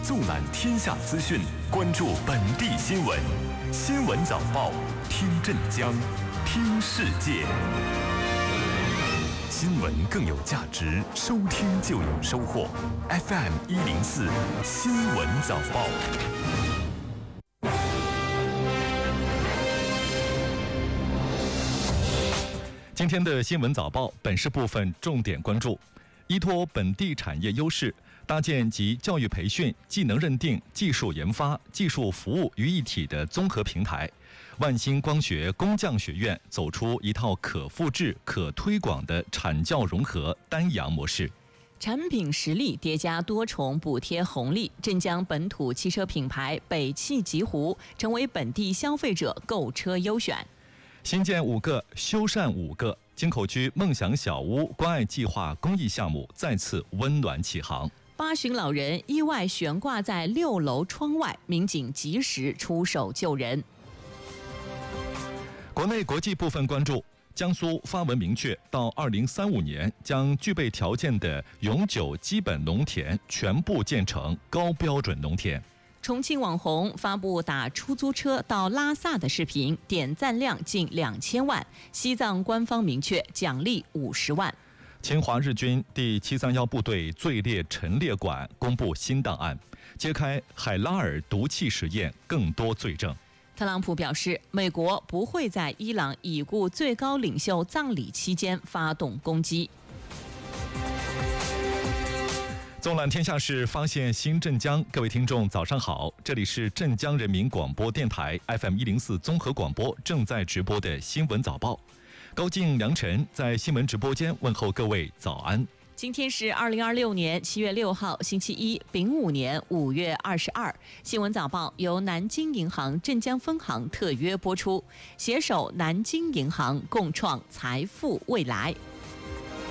纵览天下资讯，关注本地新闻。新闻早报，听镇江，听世界。新闻更有价值，收听就有收获。FM 104新闻早报。今天的新闻早报本市部分重点关注：依托本地产业优势，搭建集教育培训、技能认定、技术研发、技术服务于一体的综合平台。万兴光学工匠学院走出一套可复制、可推广的产教融合单阳模式。 产品实力叠加多重补贴红利，镇江本土汽车品牌北汽极狐成为本地消费者购车优选。 新建5个，修缮5个，京口区梦想小屋关爱计划公益项目再次温暖启航。 八旬老人意外悬挂在6楼窗外，民警及时出手救人。 国内国际部分关注：江苏发文明确，到2035年将具备条件的永久基本农田全部建成高标准农田。 重庆网红发布打出租车到拉萨的视频，点赞量近2000万。西藏官方明确奖励50万。 侵华日军第731部队罪列陈列馆公布新档案，揭开海拉尔毒气实验更多罪证。 特朗普表示，美国不会在伊朗已故最高领袖葬礼期间发动攻击。 纵览天下事，发现新镇江。各位听众早上好，这里是镇江人民广播电台 FM 104综合广播正在直播的新闻早报。高静、梁晨在新闻直播间问候各位早安。 今天是2026年7月6号星期一，丙午年5月22。新闻早报由南京银行镇江分行特约播出，携手南京银行共创财富未来。